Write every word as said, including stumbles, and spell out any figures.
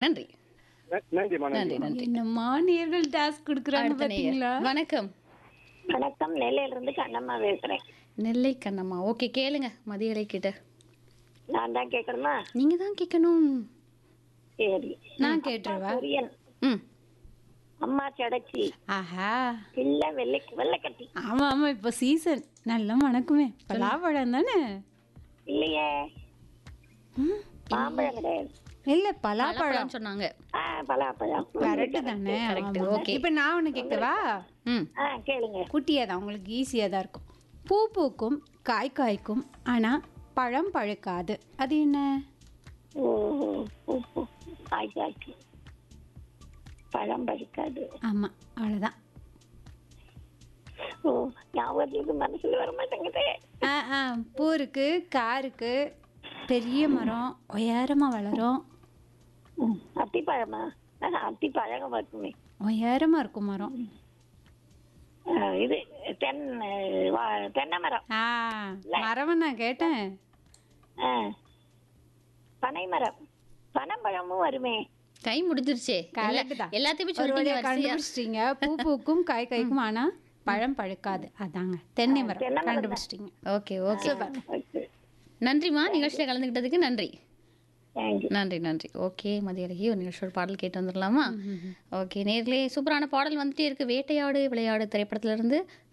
நன்றி ந- நன்றிம்மா நன்றி நன்றி நன்றி என்னம்மா நேர்கள் டாஸ்க் கொடுக்குறாங்க அடுத்த நேயர். பாத்தீங்களா? வணக்கம் வணக்கம், நெல்லையில இருந்து கண்ணம்மா பேசுறேன். நெல்லை கண்ணம்மா. ஓகே, கேளுங்க மதியலை கிட்ட. நான் தான் கேட்கணுமா? நீங்க தான் கேட்கணும். சரி. நான் கேட்டுருவா. கொரியன், ம் அம்மா சடச்சி, ஆஹா, பிள்ளை வெள்ளை வெள்ளைக்கட்டி. ஆமா ஆமா, இப்போ சீசன் நல்லா மணக்குமே. பலாப்பழம் தானே? இல்லையே, ம், மாம்பழம் கிடையாது. இல்ல பலாப்பழம். பழம் சொன்னாங்க. ஆ, பலாப்பழம். கரெக்ட் தானே? correct. ஆமா. Okay. இப்போ நான் ஒன்று கேட்கவா? ம் ஆ, கேளுங்க. குட்டியாக தான், உங்களுக்கு ஈஸியாக தான் இருக்கும். பூ பூக்கும், காய் காய்க்கும், ஆனால் பழம் பழுக்காது. அது என்ன? ஓ, ஓ, ஓ, காய் காய்ச்சி பழம் பறிக்காது. ஆமாம், அவ்வளோதான். ஓ, ஞாபகத்துக்கு மனசுல வர மாட்டேங்குதே. ஆ ஆ பூ இருக்கு, காய் இருக்கு, பெரிய மரம் உயரமாக வளரும். ம், அத்திப்பழமா? ஆ, அத்திப்பழம் வருமே. உயரமாக இருக்கும் மரம். ஆ, இது தென் வா- தென்னை மரம். ஆ மரவை நான் கேட்டேன். ஆ, பனை மரம். பனம்பழமும் வருமே. கை முடிஞ்சிருச்சே. கரெக்ட் தான். எல்லாத்தையுமே ஒரு சொல்லிட்டீங்க வழியா வரிசையா. கண்டுபிடிச்சிட்டீங்க. பூ பூக்கும், காய் காய்க்கும், ஆனா பழம் பழுக்காது. அதாங்க தென்னை மரம். தென்னை மரம் தான். கண்டுபிடிச்சிட்டீங்க. Okay okay okay. நன்றிம்மா, நிகழ்ச்சியில் கலந்துக்கிட்டதுக்கு நன்றி. தேங்க்யூ. நன்றி நன்றி. ஓகே, மதியழகி ஒரு நிகழ்ச்சியோட பாடல் கேட்டு வந்துடலாமா? ஓகே நேர்களே, சூப்பரான பாடல் வந்துட்டே இருக்கு. வேட்டையாடு விளையாடு திரைப்படத்துல இருந்து